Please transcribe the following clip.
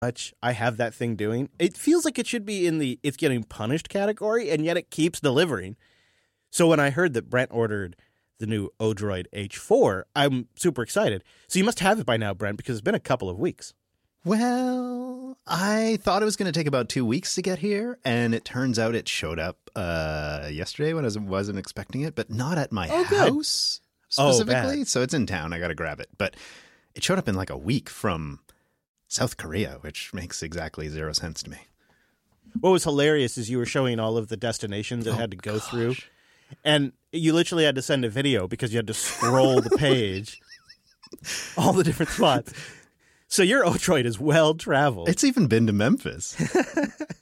much I have that thing doing. It feels like it should be in the it's getting punished category, and yet it keeps delivering. So when I heard that Brent ordered the new Odroid H4, I'm super excited. So you must have it by now, Brent, because it's been a couple of weeks. Well, I thought it was going to take about 2 weeks to get here, and it turns out it showed up yesterday when I wasn't expecting it, but not at my house specifically. So it's in town. I got to grab it. But it showed up in like a week from South Korea, which makes exactly 0 sense to me. What was hilarious is you were showing all of the destinations it had to go through, and you literally had to send a video because you had to scroll the page, all the different spots. So your Odroid is well-traveled. It's even been to Memphis.